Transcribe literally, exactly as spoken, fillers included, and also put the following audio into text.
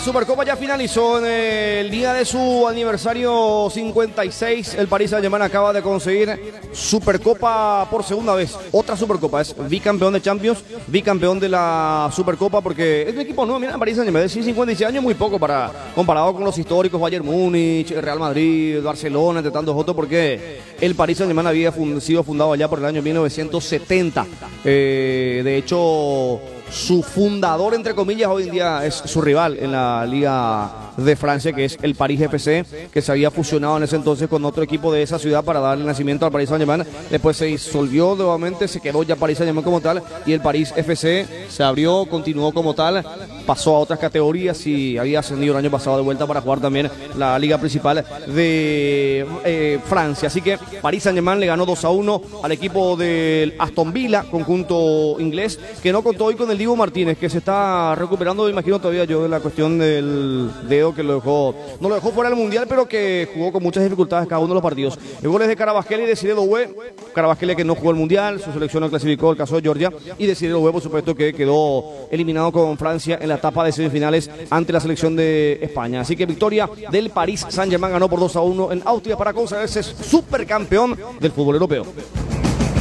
Supercopa ya finalizó en el día de su aniversario cincuenta y seis. El Paris Saint-Germain acaba de conseguir Supercopa por segunda vez. Otra Supercopa. Es bicampeón de Champions, bicampeón de la Supercopa, porque es un equipo nuevo. Mira, Paris Saint-Germain, sí, cincuenta y seis años, muy poco para comparado con los históricos Bayern Múnich, Real Madrid, Barcelona, entre tantos otros, porque el Paris Saint-Germain había fund sido fundado allá por el año mil novecientos setenta. Eh, de hecho, su fundador, entre comillas, hoy en día es su rival en la Liga de Francia, que es el Paris F C, que se había fusionado en ese entonces con otro equipo de esa ciudad para darle nacimiento al Paris Saint-Germain. Después se disolvió nuevamente, se quedó ya Paris Saint-Germain como tal, y el Paris F C se abrió, continuó como tal, pasó a otras categorías y había ascendido el año pasado de vuelta para jugar también la liga principal de eh, Francia. Así que Paris Saint-Germain le ganó dos a uno al equipo del Aston Villa, conjunto inglés, que no contó hoy con el Dibu Martínez, que se está recuperando, me imagino todavía yo, de la cuestión del dedo que lo dejó, no lo dejó fuera del Mundial, pero que jugó con muchas dificultades cada uno de los partidos. El gol es de Carabasquelia y de Cyril Doué. Carabasquelia, que no jugó el Mundial, su selección no clasificó, el caso de Georgia, y de Cyril Doué, por supuesto, que quedó eliminado con Francia en la etapa de semifinales ante la selección de España. Así que victoria del Paris Saint-Germain, ganó por dos a uno en Austria para consagrarse supercampeón del fútbol europeo.